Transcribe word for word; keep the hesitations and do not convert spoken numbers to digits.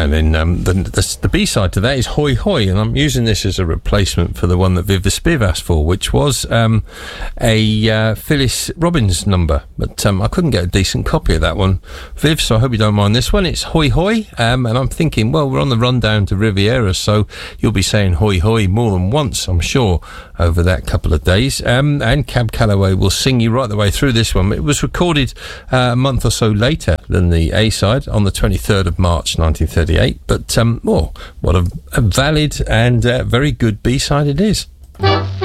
And then um, the, the, the B-side to that is Hoi Hoi, and I'm using this as a replacement for the one that Viv the Spiv asked for, which was um, a uh, Phyllis Robbins number. But um, I couldn't get a decent copy of that one, Viv, so I hope you don't mind this one. It's Hoi Hoi, um, and I'm thinking, well, we're on the rundown to Riviera, so you'll be saying Hoi Hoi more than once, I'm sure, over that couple of days. Um, and Cab Calloway will sing you right the way through this one. It was recorded uh, a month or so later than the A-side, on the twenty-third of March nineteen thirty-eight, but um, oh, what a, a valid and uh, very good B-side it is.